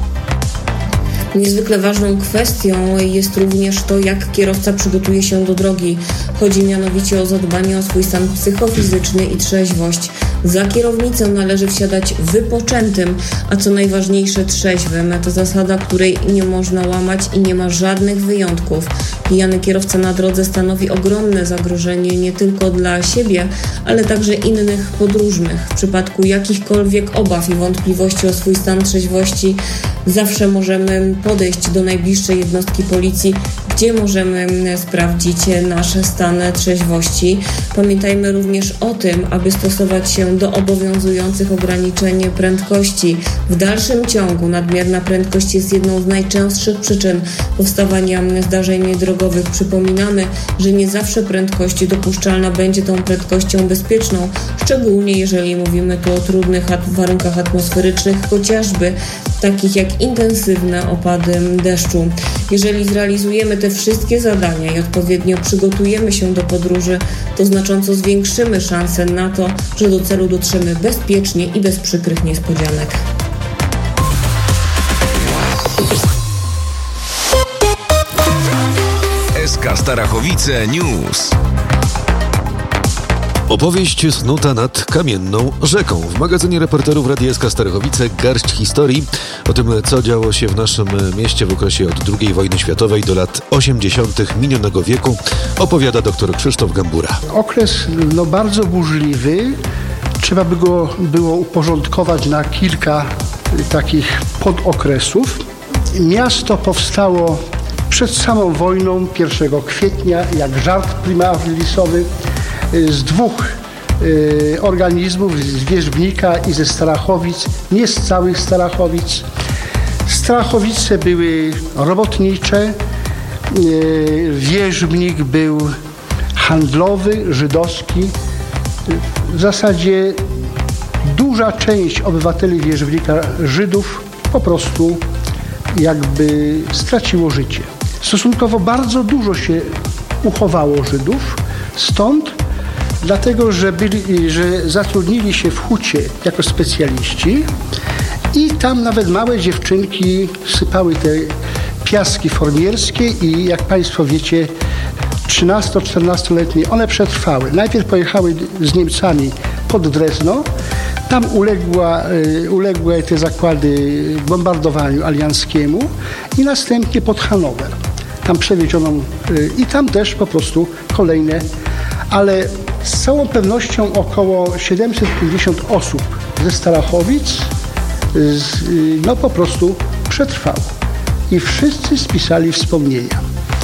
Niezwykle ważną kwestią jest również to, jak kierowca przygotuje się do drogi. Chodzi mianowicie o zadbanie o swój stan psychofizyczny i trzeźwość. Za kierownicę należy wsiadać wypoczętym, a co najważniejsze trzeźwym. To zasada, której nie można łamać i nie ma żadnych wyjątków. Pijany kierowca na drodze stanowi ogromne zagrożenie nie tylko dla siebie, ale także innych podróżnych. W przypadku jakichkolwiek obaw i wątpliwości o swój stan trzeźwości zawsze możemy podejść do najbliższej jednostki policji, gdzie możemy sprawdzić nasz stan trzeźwości. Pamiętajmy również o tym, aby stosować się do obowiązujących ograniczeń prędkości. W dalszym ciągu nadmierna prędkość jest jedną z najczęstszych przyczyn powstawania zdarzeń drogowych. Przypominamy, że nie zawsze prędkość dopuszczalna będzie tą prędkością bezpieczną, szczególnie jeżeli mówimy tu o trudnych warunkach atmosferycznych, chociażby takich jak intensywne opady deszczu. Jeżeli zrealizujemy te wszystkie zadania i odpowiednio przygotujemy się do podróży, to znacząco zwiększymy szanse na to, że do celu dotrzemy bezpiecznie i bez przykrych niespodzianek. SK Starachowice News. Opowieść snuta nad kamienną rzeką. W magazynie reporterów Radia SK Starachowice garść historii o tym, co działo się w naszym mieście w okresie od II wojny światowej do lat 80. minionego wieku, opowiada dr Krzysztof Gambura. Okres bardzo burzliwy. Trzeba by go było uporządkować na kilka takich podokresów. Miasto powstało przed samą wojną 1 kwietnia jak żart primarlisowy z dwóch organizmów, z Wierzbnika i ze Starachowic, nie z całych Starachowic. Starachowice były robotnicze, Wierzbnik był handlowy, żydowski. W zasadzie duża część obywateli Wierzbnika, Żydów, po prostu jakby straciło życie. Stosunkowo bardzo dużo się uchowało Żydów, stąd dlatego, że zatrudnili się w hucie jako specjaliści i tam nawet małe dziewczynki sypały te piaski formierskie i jak Państwo wiecie, 13-14-letnie one przetrwały. Najpierw pojechały z Niemcami pod Drezno, tam uległy te zakłady bombardowaniu alianckiemu i następnie pod Hanower. Tam przewieziono i tam też po prostu kolejne, ale Z całą pewnością około 750 osób ze Starachowic po prostu przetrwało. I wszyscy spisali wspomnienia.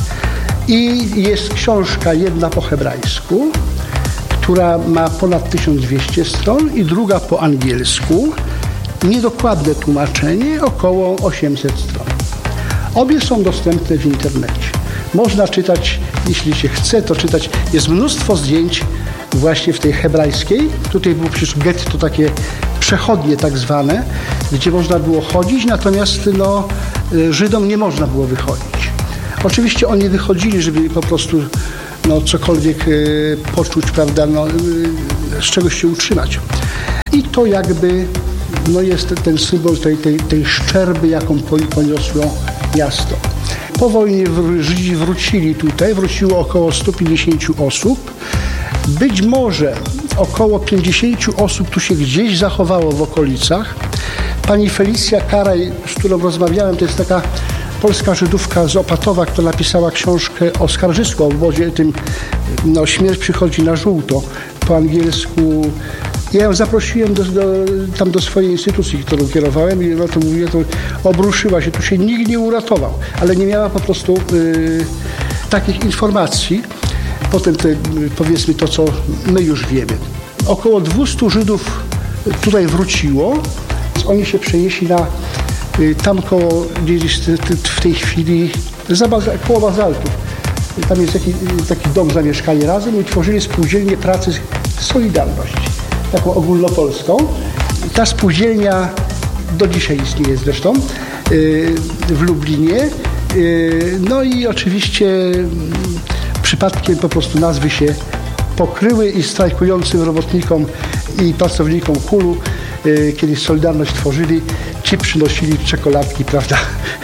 I jest książka jedna po hebrajsku, która ma ponad 1200 stron i druga po angielsku. Niedokładne tłumaczenie, około 800 stron. Obie są dostępne w internecie. Można czytać, jeśli się chce, to czytać. Jest mnóstwo zdjęć właśnie w tej hebrajskiej. Tutaj było przecież getto, takie przechodnie tak zwane, gdzie można było chodzić, natomiast Żydom nie można było wychodzić. Oczywiście oni wychodzili, żeby po prostu cokolwiek poczuć, prawda, z czegoś się utrzymać. I to jakby jest ten symbol tej szczerby, jaką poniosło miasto. Po wojnie Żydzi wrócili tutaj, wróciło około 150 osób. Być może około 50 osób tu się gdzieś zachowało w okolicach. Pani Felicja Karaj, z którą rozmawiałem, to jest taka polska Żydówka z Opatowa, która napisała książkę o skarżysku, o obozie tym, śmierć przychodzi na żółto, po angielsku. Ja ją zaprosiłem do swojej instytucji, którą kierowałem i to mówię, to obruszyła się, tu się nikt nie uratował, ale nie miała po prostu takich informacji. Potem powiedzmy to, co my już wiemy. Około 200 Żydów tutaj wróciło. Oni się przenieśli tam koło, gdzieś w tej chwili, koło Bazaltów. Tam jest taki dom zamieszkali razem i tworzyli spółdzielnię pracy Solidarność, taką ogólnopolską. Ta spółdzielnia do dzisiaj istnieje zresztą w Lublinie. I oczywiście przypadkiem po prostu nazwy się pokryły i strajkującym robotnikom i pracownikom KUL-u, kiedy Solidarność tworzyli, ci przynosili czekoladki, prawda,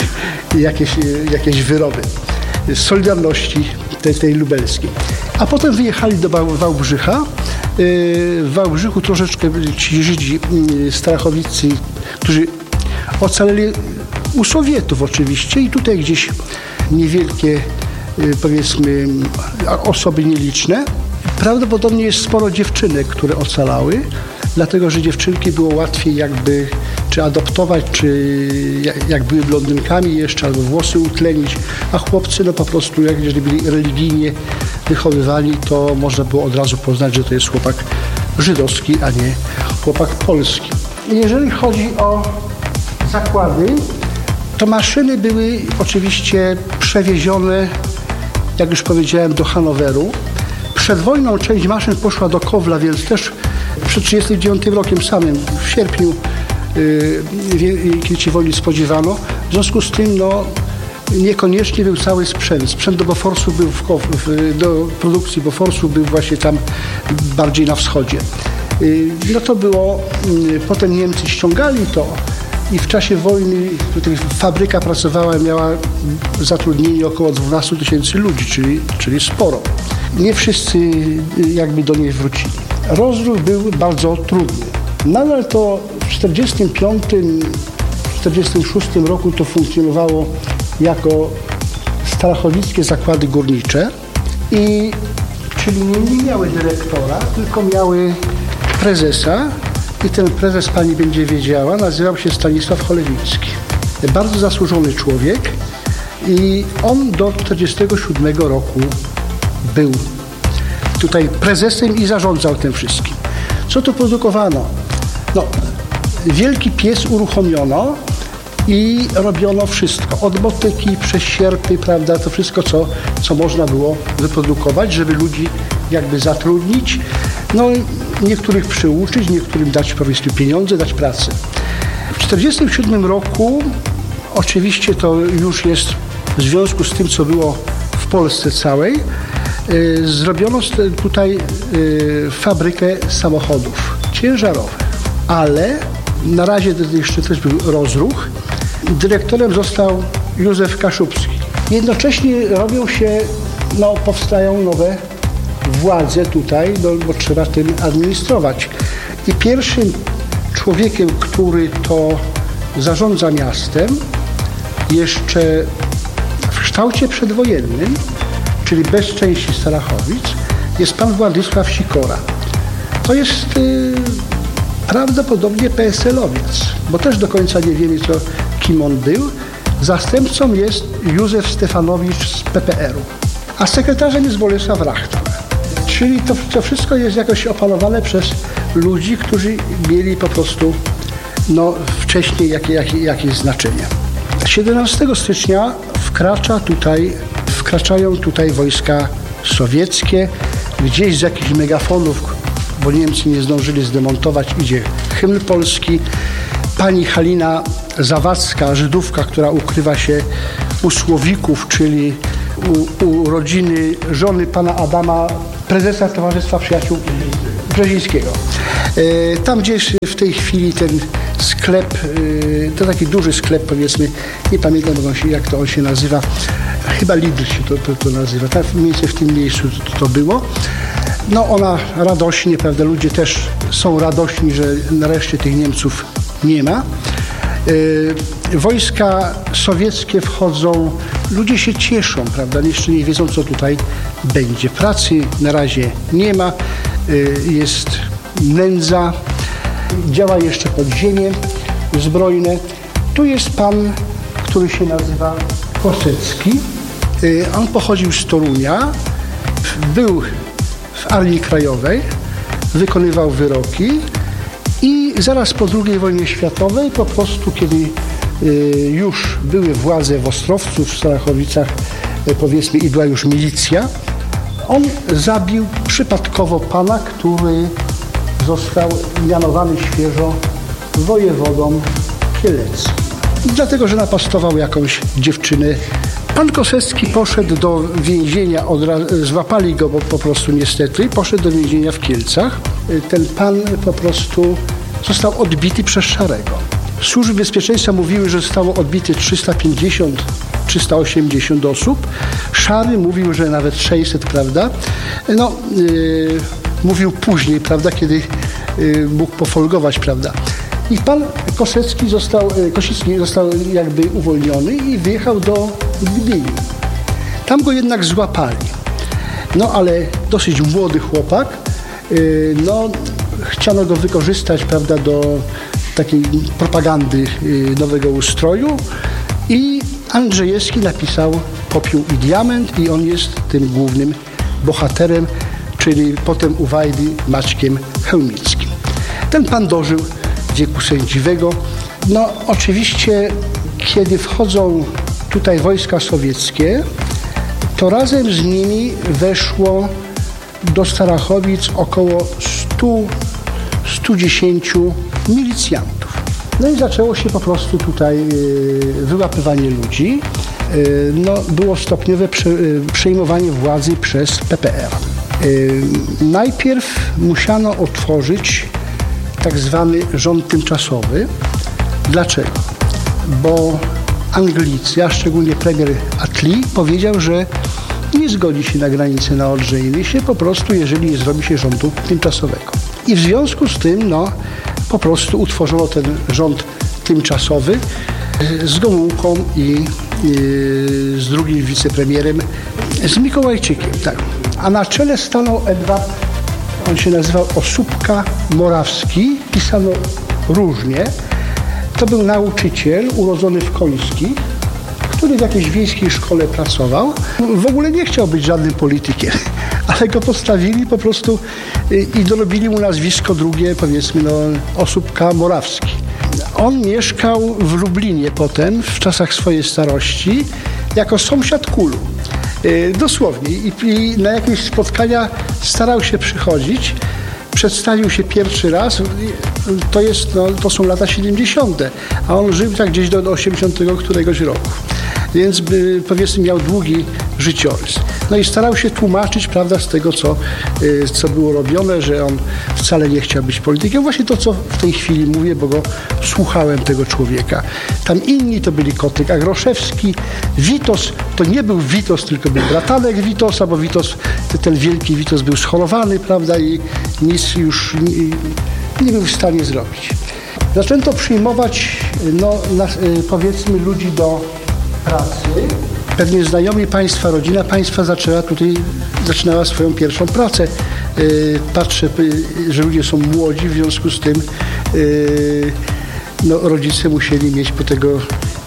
jakieś wyroby z Solidarności tej lubelskiej. A potem wyjechali do Wałbrzycha. W Wałbrzychu troszeczkę ci Żydzi starachowicy, którzy ocaleli u Sowietów oczywiście i tutaj gdzieś niewielkie, powiedzmy, osoby nieliczne. Prawdopodobnie jest sporo dziewczynek, które ocalały, dlatego że dziewczynki było łatwiej jakby czy adoptować, czy jak były blondynkami jeszcze, albo włosy utlenić, a chłopcy po prostu, jeżeli byli religijnie wychowywani, to można było od razu poznać, że to jest chłopak żydowski, a nie chłopak polski. Jeżeli chodzi o zakłady, to maszyny były oczywiście przewiezione, jak już powiedziałem, do Hanoweru. Przed wojną część maszyn poszła do Kowla, więc też przed 1939 rokiem samym, w sierpniu, kiedy się wojny spodziewano. W związku z tym niekoniecznie był cały sprzęt. Sprzęt do Boforsu był do produkcji Boforsu był właśnie tam bardziej na wschodzie. To było, potem Niemcy ściągali to i w czasie wojny tutaj fabryka pracowała, miała zatrudnienie około 12 000 ludzi, czyli sporo. Nie wszyscy jakby do niej wrócili. Rozruch był bardzo trudny. Nadal to w 1945-1946 roku to funkcjonowało jako starachowickie zakłady górnicze, czyli nie miały dyrektora, tylko miały prezesa i ten prezes, pani będzie wiedziała, nazywał się Stanisław Cholewicki. Bardzo zasłużony człowiek i on do 1947 roku był tutaj prezesem i zarządzał tym wszystkim. Co tu produkowano? Wielki piec uruchomiono i robiono wszystko. Od motyki przez sierpy, prawda, to wszystko, co można było wyprodukować, żeby ludzi jakby zatrudnić. Niektórych przyuczyć, niektórym dać, powiedzmy, pieniądze, dać pracę. W 1947 roku, oczywiście to już jest w związku z tym, co było w Polsce całej, zrobiono tutaj fabrykę samochodów ciężarowych, ale na razie jeszcze też był rozruch. Dyrektorem został Józef Kaszubski. Jednocześnie powstają nowe władze tutaj, bo trzeba tym administrować. I pierwszym człowiekiem, który to zarządza miastem, jeszcze w kształcie przedwojennym, czyli bez części Starachowic, jest pan Władysław Sikora. To jest prawdopodobnie PSL-owiec, bo też do końca nie wiemy, kim on był. Zastępcą jest Józef Stefanowicz z PPR-u, a sekretarzem jest Bolesław Rachtal. Czyli to wszystko jest jakoś opanowane przez ludzi, którzy mieli po prostu wcześniej jakieś znaczenie. 17 stycznia wkraczają tutaj wojska sowieckie. Gdzieś z jakichś megafonów, bo Niemcy nie zdążyli zdemontować, idzie hymn polski. Pani Halina Zawadzka, Żydówka, która ukrywa się u Słowików, czyli u rodziny żony pana Adama, prezesa Towarzystwa Przyjaciół Brzezińskiego. Tam gdzieś w tej chwili ten sklep, to taki duży sklep, powiedzmy, nie pamiętam jak to on się nazywa, chyba Lidl się to nazywa, tak mniej więcej w tym miejscu to było. Ona radośnie, prawda, ludzie też są radośni, że nareszcie tych Niemców nie ma. Wojska sowieckie wchodzą, ludzie się cieszą, prawda, jeszcze nie wiedzą, co tutaj będzie. Pracy na razie nie ma, jest nędza, działa jeszcze podziemie zbrojne. Tu jest pan, który się nazywa Kosecki. On pochodził z Torunia, był w Armii Krajowej, wykonywał wyroki i zaraz po II wojnie światowej, po prostu kiedy już były władze w Ostrowcu, w Starachowicach, powiedzmy, i była już milicja, on zabił przypadkowo pana, który został mianowany świeżo wojewodą kieleckim. Dlatego, że napastował jakąś dziewczynę. Pan Kosecki poszedł do więzienia, złapali go po prostu niestety, poszedł do więzienia w Kielcach. Ten pan po prostu został odbity przez Szarego. Służby bezpieczeństwa mówiły, że zostało odbite 350-380 osób. Szary mówił, że nawet 600, prawda? Mówił później, prawda, mógł pofolgować, prawda? I pan Kosicki został jakby uwolniony i wyjechał do Gdyni. Tam go jednak złapali. Ale dosyć młody chłopak. Chciano go wykorzystać, prawda, do takiej propagandy nowego ustroju i Andrzejewski napisał Popiół i Diament i on jest tym głównym bohaterem, czyli potem u Wajdy Maćkiem Chełmickim. Ten pan dożył wieku sędziwego. Oczywiście, kiedy wchodzą tutaj wojska sowieckie, to razem z nimi weszło do Starachowic około 100-110 milicjantów. I zaczęło się po prostu tutaj wyłapywanie ludzi. Było stopniowe przejmowanie władzy przez PPR. Najpierw musiano otworzyć tak zwany rząd tymczasowy. Dlaczego? Bo Anglicy, a szczególnie premier Attlee, powiedział, że nie zgodzi się na granicę na Odrzejny po prostu, jeżeli nie zrobi się rządu tymczasowego. I w związku z tym po prostu utworzono ten rząd tymczasowy z Gomułką i z drugim wicepremierem, z Mikołajczykiem. Tak. A na czele stanął Edward, on się nazywał Osóbka-Morawski, pisano różnie. To był nauczyciel urodzony w Końskich, który w jakiejś wiejskiej szkole pracował. W ogóle nie chciał być żadnym politykiem, ale go postawili po prostu i dorobili mu nazwisko drugie, powiedzmy, Osóbka-Morawski. On mieszkał w Lublinie potem, w czasach swojej starości, jako sąsiad Kulu. Dosłownie. I na jakieś spotkania starał się przychodzić. Przedstawił się pierwszy raz, to są lata 70., a on żył tak gdzieś do 80 któregoś roku. Więc powiedzmy miał długi życiorys. I starał się tłumaczyć, prawda, z tego, co było robione, że on wcale nie chciał być politykiem. Właśnie to, co w tej chwili mówię, bo go słuchałem, tego człowieka. Tam inni to byli Kotyk Agroszewski, Witos, to nie był Witos, tylko był bratanek Witosa, bo Witos, ten wielki Witos był schorowany, prawda, i nic już nie był w stanie zrobić. Zaczęto przyjmować, powiedzmy, ludzi do pracy Pewnie znajomi państwa, rodzina państwa zaczynała swoją pierwszą pracę. Patrzę, że ludzie są młodzi, w związku z tym rodzice musieli mieć po tego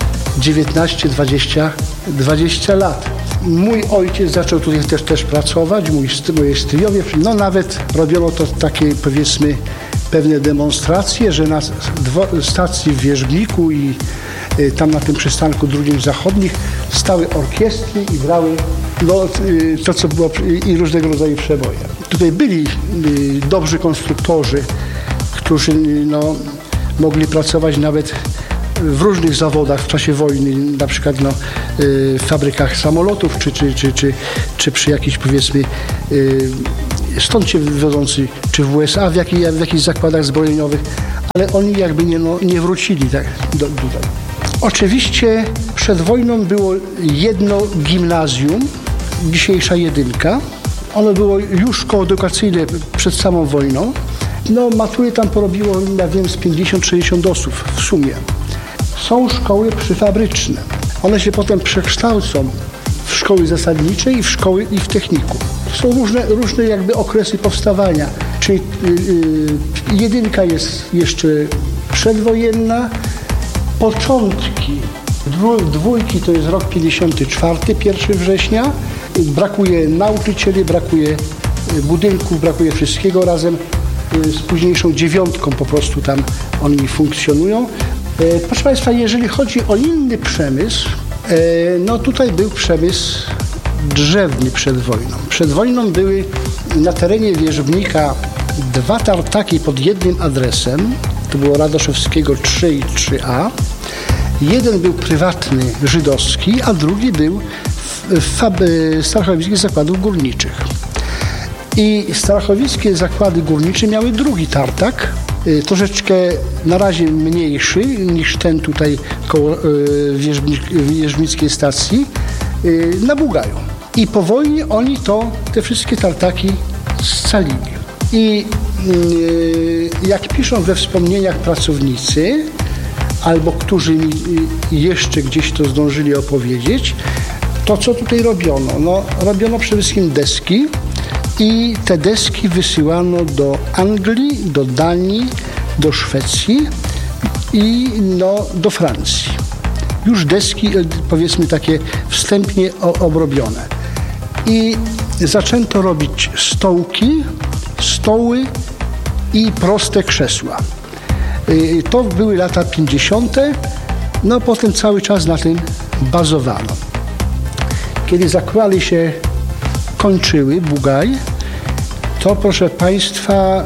19-20 lat. Mój ojciec zaczął tutaj też pracować, moi stryjowie, nawet robiono to takie, powiedzmy, pewne demonstracje, że na stacji w Wierzbniku i tam na tym przystanku drugim zachodnich stały orkiestry i grały to, co było, i różnego rodzaju przeboje. Tutaj byli dobrzy konstruktorzy, którzy mogli pracować nawet w różnych zawodach w czasie wojny, na przykład w fabrykach samolotów, czy przy jakichś, powiedzmy, stąd się wywodzący, czy w USA, w jakichś zakładach zbrojeniowych, ale oni jakby nie wrócili tak tutaj. Oczywiście przed wojną było jedno gimnazjum, dzisiejsza Jedynka. Ono było już szkołą edukacyjną przed samą wojną. Matury tam porobiło, ja wiem, z 50-60 osób w sumie. Są szkoły przyfabryczne. One się potem przekształcą w szkoły zasadnicze i w szkoły i w technikum. Są różne jakby okresy powstawania. Czyli Jedynka jest jeszcze przedwojenna. Początki dwójki to jest rok 54, 1 września. Brakuje nauczycieli, brakuje budynków, brakuje wszystkiego. Razem z późniejszą 9 po prostu tam oni funkcjonują. Proszę Państwa, jeżeli chodzi o inny przemysł, tutaj był przemysł drzewny przed wojną. Przed wojną były na terenie Wierzbnika 2 tartaki pod jednym adresem. To było Radoszewskiego 3 i 3A. Jeden był prywatny, żydowski, a drugi był Starachowickich Zakładów Górniczych. I Starachowickie Zakłady Górnicze miały drugi tartak, troszeczkę na razie mniejszy niż ten tutaj koło Wierzbnickiej stacji, na Bugaju. I po wojnie oni te wszystkie tartaki scalili. I jak piszą we wspomnieniach pracownicy, albo którzy mi jeszcze gdzieś to zdążyli opowiedzieć, to co tutaj robiono? Robiono przede wszystkim deski i te deski wysyłano do Anglii, do Danii, do Szwecji i do Francji. Już deski, powiedzmy, takie wstępnie obrobione. I zaczęto robić stoły i proste krzesła. To były lata 50. Potem cały czas na tym bazowano. Kiedy zakłady się kończyły, Bugaj, to proszę Państwa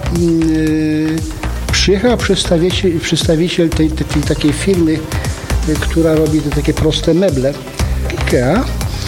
przyjechał przedstawiciel tej takiej firmy, która robi te takie proste meble, IKEA,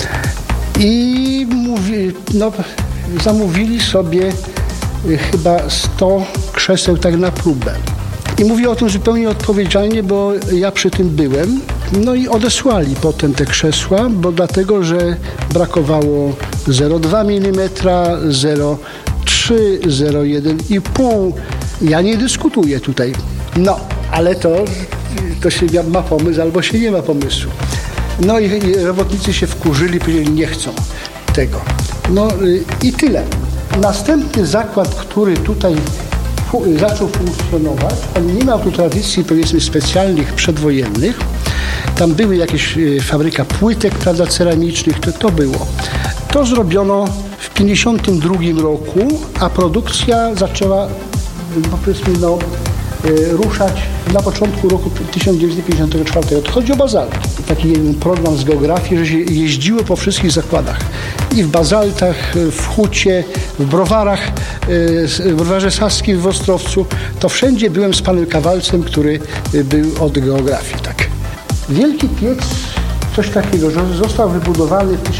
i zamówili sobie chyba 100 krzeseł tak na próbę. I mówię o tym zupełnie odpowiedzialnie, bo ja przy tym byłem. I odesłali potem te krzesła, dlatego, że brakowało 0,2 mm, 0,3, 0,1,5. Ja nie dyskutuję tutaj. Ale to się ma pomysł albo się nie ma pomysłu. I robotnicy się wkurzyli, powiedzieli, nie chcą tego. I tyle. Następny zakład, który tutaj zaczął funkcjonować, on nie miał tu tradycji, powiedzmy, specjalnych przedwojennych. Tam były jakieś fabryka płytek, prawda, ceramicznych, to było. To zrobiono w 1952 roku, a produkcja zaczęła, powiedzmy, ruszać na początku roku 1954. To chodzi o bazalty. Taki jeden program z geografii, że się jeździło po wszystkich zakładach. I w Bazaltach, w Hucie, w Browarach, w Browarze Saskim w Ostrowcu. To wszędzie byłem z panem Kawalcem, który był od geografii. Tak. Wielki piec, coś takiego, że został wybudowany w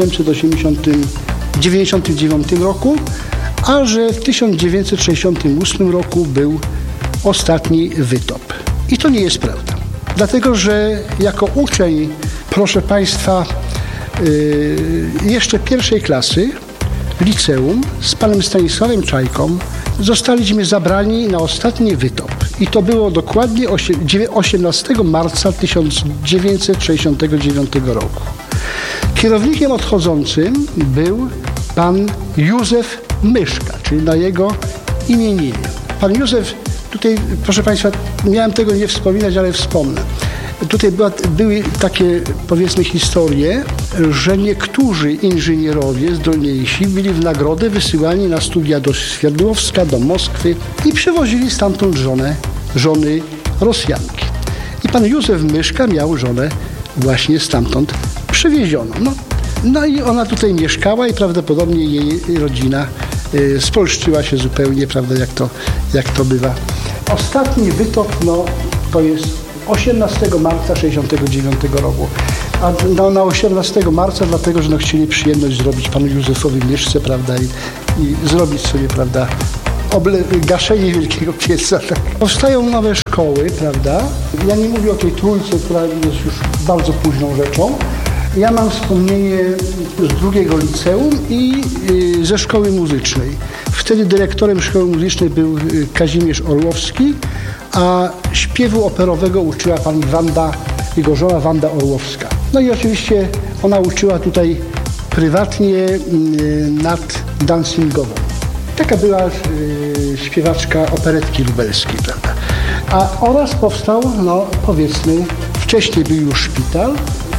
1899 roku, a że w 1968 roku był ostatni wytop. I to nie jest prawda. Dlatego, że jako uczeń, proszę Państwa, jeszcze 1. klasy liceum z panem Stanisławem Czajką zostaliśmy zabrani na ostatni wytop. I to było dokładnie 18 marca 1969 roku. Kierownikiem odchodzącym był pan Józef Myszka, czyli na jego imieninie. Pan Józef, tutaj proszę Państwa, miałem tego nie wspominać, ale wspomnę. Tutaj były takie, powiedzmy, historie, że niektórzy inżynierowie zdolniejsi byli w nagrodę wysyłani na studia do Swierdłowska, do Moskwy i przywozili stamtąd żony Rosjanki. I pan Józef Myszka miał żonę właśnie stamtąd przywiezioną. No i ona tutaj mieszkała i prawdopodobnie jej rodzina spolszczyła się zupełnie, prawda, jak to bywa. Ostatni wytok, to jest 18 marca 1969 roku. A na 18 marca dlatego, że chcieli przyjemność zrobić panu Józefowi Myszce, prawda, i zrobić sobie, prawda, gaszenie wielkiego pieca. Tak. Powstają nowe szkoły, prawda. Ja nie mówię o tej trójce, która jest już bardzo późną rzeczą. Ja mam wspomnienie z drugiego liceum i ze szkoły muzycznej. Wtedy dyrektorem szkoły muzycznej był Kazimierz Orłowski, a śpiewu operowego uczyła pani jego żona Wanda Orłowska. No i oczywiście ona uczyła tutaj prywatnie nad dancingową. Taka była śpiewaczka operetki lubelskiej, prawda. Oraz powstał, powiedzmy, wcześniej był już szpital.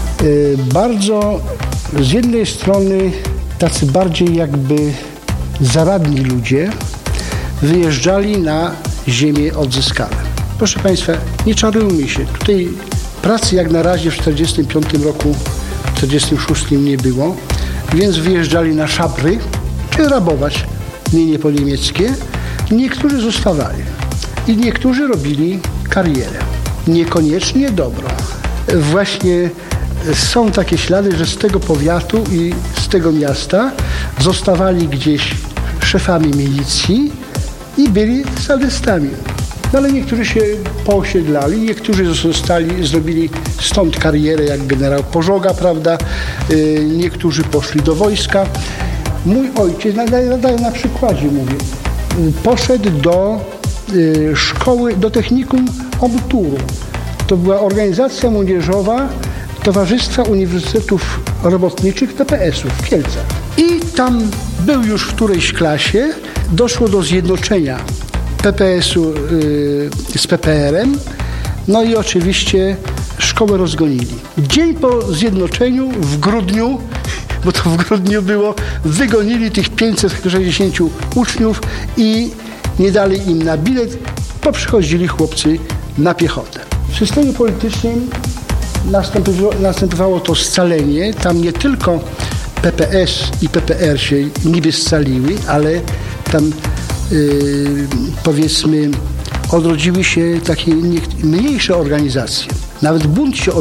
Bardzo z jednej strony tacy bardziej jakby zaradni ludzie wyjeżdżali na ziemię odzyskane. Proszę Państwa, nie czarujmy się. Tutaj pracy jak na razie w 1945 roku, w 1946 nie było, więc wyjeżdżali na szabry, czy rabować mienie poniemieckie. Niektórzy zostawali i niektórzy robili karierę. Niekoniecznie dobrą. Właśnie są takie ślady, że z tego powiatu i z tego miasta zostawali gdzieś szefami milicji i byli sadystami. No ale niektórzy się poosiedlali, niektórzy zrobili stąd karierę jak generał Pożoga, prawda? Niektórzy poszli do wojska. Mój ojciec, nadaję na przykładzie mówię, poszedł do szkoły, do technikum Obturu. To była organizacja młodzieżowa Towarzystwa Uniwersytetów Robotniczych TPS-u w Kielcach. I tam był już w którejś klasie, doszło do zjednoczenia PPS-u z PPR-em, no i oczywiście szkołę rozgonili. Dzień po zjednoczeniu, w grudniu, bo to w grudniu było, wygonili tych 560 uczniów i nie dali im na bilet, poprzychodzili chłopcy na piechotę. W systemie politycznym następowało to scalenie. Tam nie tylko PPS i PPR się niby scaliły, ale tam powiedzmy odrodziły się takie mniejsze organizacje. Nawet bunt się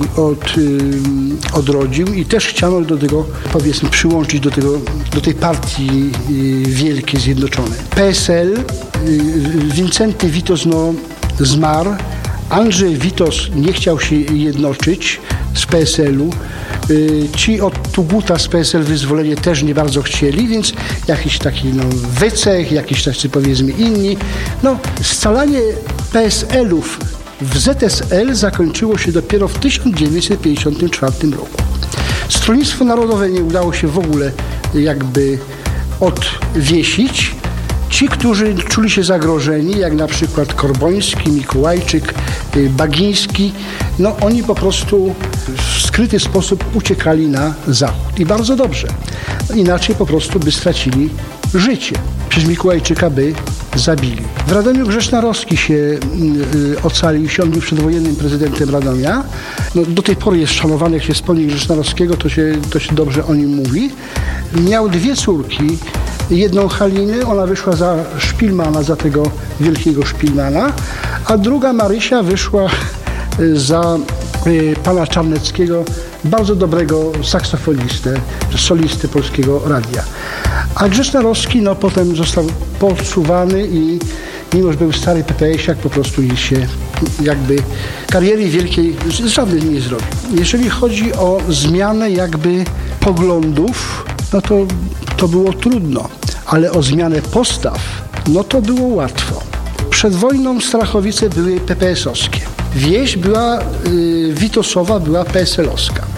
odrodził i też chciano do tego, powiedzmy, przyłączyć do tej partii wielkiej, zjednoczonej. PSL, Wincenty Witos zmarł, Andrzej Witos nie chciał się jednoczyć z PSL-u. Ci od Tuguta z PSL Wyzwolenie też nie bardzo chcieli, więc jakiś taki Wycech, jakiś tacy powiedzmy inni. Scalanie PSL-ów w ZSL zakończyło się dopiero w 1954 roku. Stronnictwo Narodowe nie udało się w ogóle jakby odwiesić. Ci, którzy czuli się zagrożeni, jak na przykład Korboński, Mikołajczyk, Bagiński, oni po prostu w skryty sposób uciekali na zachód. I bardzo dobrze. Inaczej po prostu by stracili życie. Przecież Mikołajczyka by zabili. W Radomiu Grzesznarowski się ocalił, się on był przedwojennym prezydentem Radomia. Do tej pory jest szanowany, jak się wspomni Grzesznarowskiego, to się dobrze o nim mówi. Miał dwie córki. Jedną Halinę, ona wyszła za Szpilmana, za tego wielkiego Szpilmana, a druga Marysia wyszła za pana Czarneckiego, bardzo dobrego saksofonistę, solisty Polskiego Radia. A Grzesznarowski potem został posuwany i mimo, że był stary PPS-iak, po prostu się jakby kariery wielkiej żadnej nie zrobił. Jeżeli chodzi o zmianę jakby poglądów, to było trudno, ale o zmianę postaw, to było łatwo. Przed wojną Strachowice były PPS-owskie. Wieś była Witosowa, była PSL-owska.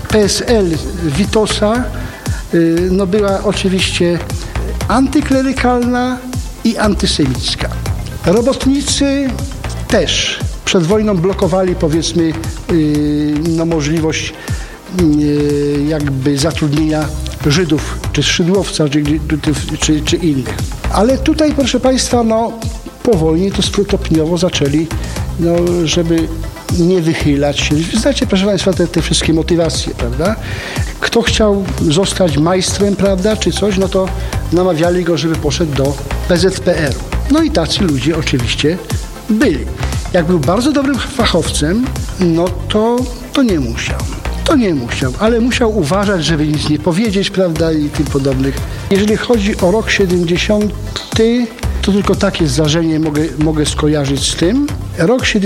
PSL Witosa no była oczywiście antyklerykalna i antysemicka. Robotnicy też przed wojną blokowali, powiedzmy, no możliwość jakby zatrudnienia Żydów, czy szydłowca, czy innych. Ale tutaj, proszę Państwa, no po wojnie to stopniowo zaczęli, no żeby nie wychylać się. Znacie, proszę Państwa, te wszystkie motywacje, prawda? Kto chciał zostać majstrem, prawda, czy coś, no to namawiali go, żeby poszedł do PZPR-u. No i tacy ludzie oczywiście byli. Jak był bardzo dobrym fachowcem, no to nie musiał. To nie musiał, ale musiał uważać, żeby nic nie powiedzieć, prawda, i tym podobnych. Jeżeli chodzi o rok 70, to tylko takie zdarzenie mogę skojarzyć z tym. Rok 70